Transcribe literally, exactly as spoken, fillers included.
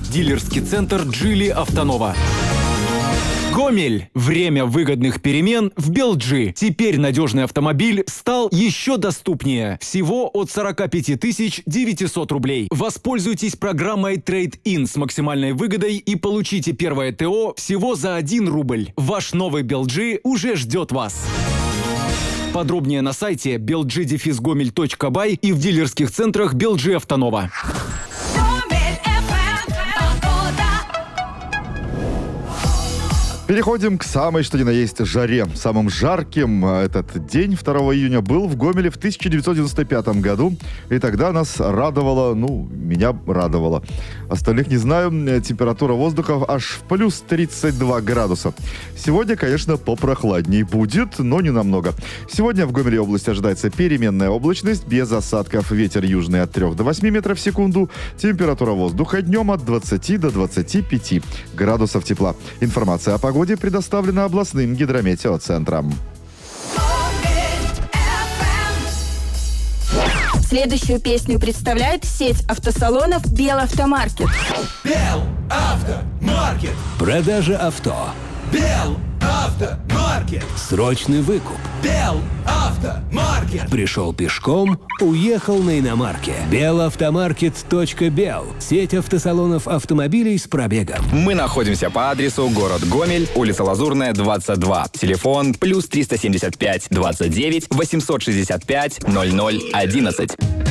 Дилерский центр «Джили Автонова». Гомель. Время выгодных перемен в Белджи. Теперь надежный автомобиль стал еще доступнее. Всего от сорок пять тысяч девятисот рублей. Воспользуйтесь программой Trade-in с максимальной выгодой и получите первое ТО всего за один рубль. Ваш новый Белджи уже ждет вас. Подробнее на сайте белджи дефис гомель точка бай и в дилерских центрах Белджи Автонова. Переходим к самой, что ни на есть, жаре. Самым жарким этот день, второго июня, был в Гомеле в тысяча девятьсот девяносто пятом году. И тогда нас радовало, ну, меня радовало. Остальных не знаю, температура воздуха аж в плюс тридцать два градуса. Сегодня, конечно, попрохладней будет, но не намного. Сегодня в Гомеле области ожидается переменная облачность, без осадков, ветер южный от трёх до восьми метров в секунду. Температура воздуха днем от двадцати до двадцати пяти градусов тепла. Информация о погоде предоставлена областным гидрометеоцентром. Следующую песню представляет сеть автосалонов «Белавтомаркет». Белавтомаркет. Продажа авто. Белавтомаркет. Срочный выкуп. Белавтомаркет. Пришел пешком, уехал на иномарке. белавтомаркет точка бел. Сеть автосалонов автомобилей с пробегом. Мы находимся по адресу город Гомель, улица Лазурная, двадцать два. Телефон плюс триста семьдесят пять двадцать девять восемьсот шестьдесят пять ноль ноль одиннадцать.